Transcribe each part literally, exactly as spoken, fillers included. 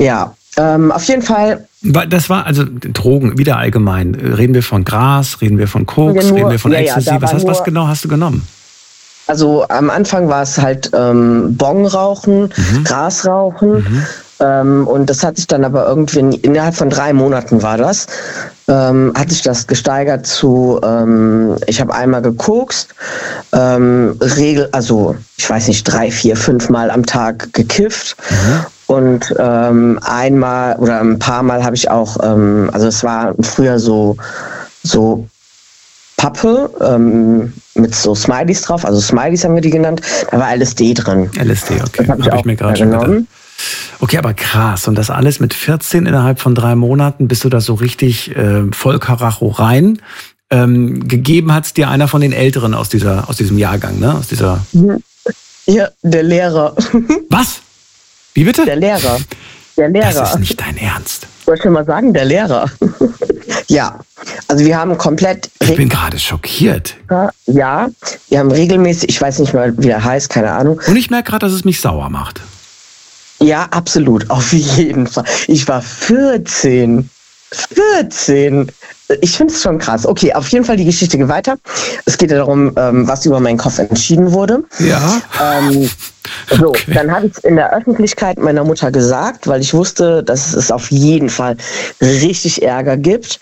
Ja, ähm, auf jeden Fall. Das war also Drogen, wieder allgemein. Reden wir von Gras, reden wir von Koks, nur, reden wir von ja, Ecstasy? Ja, was, hast, nur, was genau hast du genommen? Also am Anfang war es halt ähm, Bong rauchen, mhm. Gras rauchen. Mhm. Ähm, und das hat sich dann aber irgendwie, innerhalb von drei Monaten war das, ähm, hat sich das gesteigert zu, ähm, ich habe einmal gekokst, ähm, Regel, also ich weiß nicht, drei, vier, fünf Mal am Tag gekifft. Mhm. Und ähm, einmal oder ein paar Mal habe ich auch, ähm, also es war früher so, so Pappe ähm, mit so Smileys drauf, also Smileys haben wir die genannt, da war L S D drin. L S D, okay, habe ich, hab ich mir gerade schon gedacht. Okay, aber krass. Und das alles mit vierzehn innerhalb von drei Monaten, bist du da so richtig äh, voll Karacho rein. Ähm, gegeben hat es dir einer von den Älteren aus dieser, aus diesem Jahrgang, ne? Aus dieser. Ja, der Lehrer. Was? Wie bitte? Der Lehrer. Der Lehrer. Das ist nicht dein Ernst. Soll ich schon mal sagen, der Lehrer. Ja, also wir haben komplett... Ich bin gerade schockiert. Ja, wir haben regelmäßig, ich weiß nicht mal, wie der heißt, keine Ahnung. Und ich merke gerade, dass es mich sauer macht. Ja, absolut, auf jeden Fall. Ich war vierzehn. vierzehn. Ich finde es schon krass. Okay, auf jeden Fall die Geschichte geht weiter. Es geht ja darum, was über meinen Kopf entschieden wurde. Ja. Ähm, so, okay. Dann habe ich es in der Öffentlichkeit meiner Mutter gesagt, weil ich wusste, dass es auf jeden Fall richtig Ärger gibt.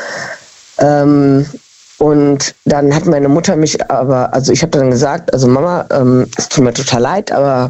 Ähm, und dann hat meine Mutter mich aber, also ich habe dann gesagt, also Mama, ähm, es tut mir total leid, aber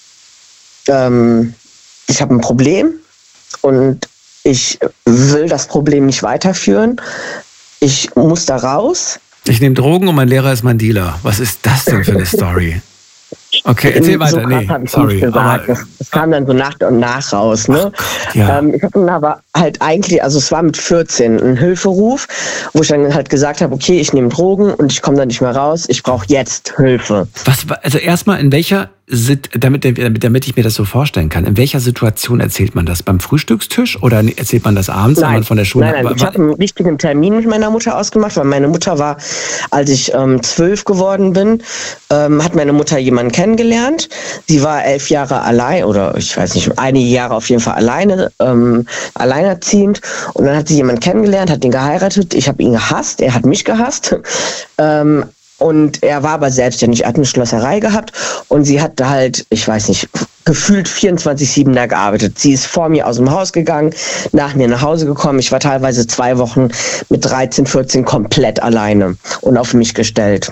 ähm, ich habe ein Problem und ich will das Problem nicht weiterführen. Ich muss da raus. Ich nehme Drogen und mein Lehrer ist mein Dealer. Was ist das denn für eine Story? Okay, erzähl weiter. So krass nee, hab ich sorry. nicht gesagt. Das, das kam dann so nach und nach raus. Ne? Ach, ja. ähm, ich habe dann aber halt eigentlich, also es war mit vierzehn ein Hilferuf, wo ich dann halt gesagt habe, okay, ich nehme Drogen und ich komme da nicht mehr raus. Ich brauche jetzt Hilfe. Was, also erstmal, in welcher, damit, damit, damit ich mir das so vorstellen kann, in welcher Situation erzählt man das? Beim Frühstückstisch oder erzählt man das abends, wenn man von der Schule... Nein, nein, ich habe einen richtigen Termin mit meiner Mutter ausgemacht, weil meine Mutter war, als ich ähm, zwölf geworden bin, ähm, hat meine Mutter jemanden kennengelernt. Sie war elf Jahre allein, oder ich weiß nicht, einige Jahre auf jeden Fall alleine, ähm, alleinerziehend. Und dann hat sie jemanden kennengelernt, hat ihn geheiratet. Ich habe ihn gehasst, er hat mich gehasst. Ähm, Und er war aber selbstständig, er hat eine Schlosserei gehabt und sie hat halt, ich weiß nicht, gefühlt vierundzwanzig sieben da gearbeitet. Sie ist vor mir aus dem Haus gegangen, nach mir nach Hause gekommen. Ich war teilweise zwei Wochen mit dreizehn, vierzehn komplett alleine und auf mich gestellt.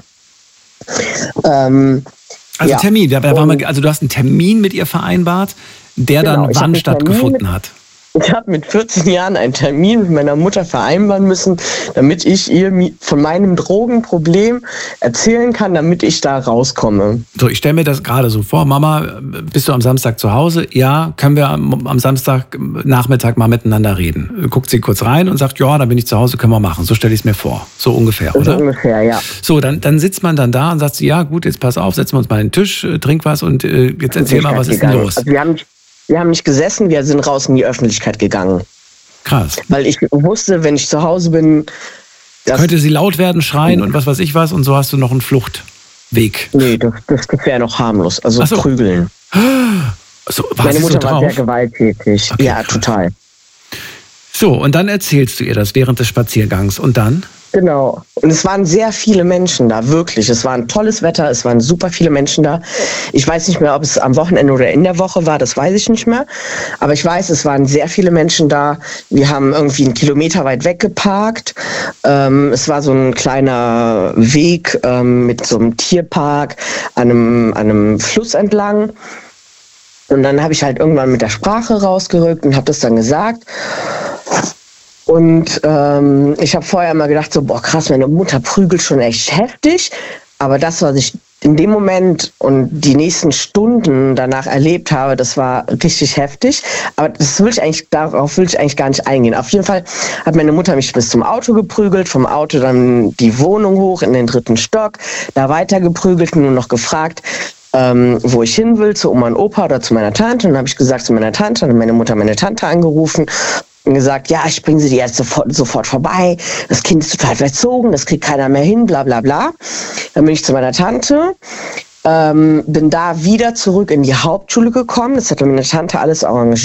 Ähm, also ja. Termin, da war mal, also du hast einen Termin mit ihr vereinbart, der genau, dann wann stattgefunden hat? Ich habe mit vierzehn Jahren einen Termin mit meiner Mutter vereinbaren müssen, damit ich ihr von meinem Drogenproblem erzählen kann, damit ich da rauskomme. So, ich stelle mir das gerade so vor. Mama, bist du am Samstag zu Hause? Ja, können wir am, am Samstagnachmittag mal miteinander reden? Guckt sie kurz rein und sagt, ja, dann bin ich zu Hause, können wir machen. So stelle ich es mir vor. So ungefähr, oder? So ungefähr, ja. So, dann, dann sitzt man dann da und sagt, ja gut, jetzt pass auf, setzen wir uns mal an den Tisch, trink was und äh, jetzt erzähl mal, was ist denn los? Also wir haben Wir haben nicht gesessen, wir sind raus in die Öffentlichkeit gegangen. Krass. Weil ich wusste, wenn ich zu Hause bin... Könnte sie laut werden, schreien und was weiß ich was und so hast du noch einen Fluchtweg. Nee, das, das wäre noch harmlos. Also so. Prügeln. So, war Meine Mutter so war sehr gewalttätig. Okay, ja, krass. Total. So, und dann erzählst du ihr das während des Spaziergangs. Und dann? Genau. Und es waren sehr viele Menschen da, wirklich. Es war ein tolles Wetter, es waren super viele Menschen da. Ich weiß nicht mehr, ob es am Wochenende oder in der Woche war, das weiß ich nicht mehr. Aber ich weiß, es waren sehr viele Menschen da. Wir haben irgendwie einen Kilometer weit weg geparkt. Ähm, es war so ein kleiner Weg ähm, mit so einem Tierpark an einem, an einem Fluss entlang. Und dann habe ich halt irgendwann mit der Sprache rausgerückt und habe das dann gesagt. Und ähm, ich habe vorher immer gedacht, so, boah krass, meine Mutter prügelt schon echt heftig. Aber das, was ich in dem Moment und die nächsten Stunden danach erlebt habe, das war richtig heftig. Aber das will ich eigentlich, darauf will ich eigentlich gar nicht eingehen. Auf jeden Fall hat meine Mutter mich bis zum Auto geprügelt, vom Auto dann die Wohnung hoch in den dritten Stock, da weiter geprügelt, nur noch gefragt, ähm, wo ich hin will, zu Oma und Opa oder zu meiner Tante. Und dann habe ich gesagt, zu meiner Tante, dann hat meine Mutter meine Tante angerufen und gesagt, ja, ich bringe sie dir jetzt sofort, sofort vorbei. Das Kind ist total verzogen, das kriegt keiner mehr hin, bla bla bla. Dann bin ich zu meiner Tante, ähm, bin da wieder zurück in die Hauptschule gekommen. Das hat meine Tante alles arrangiert.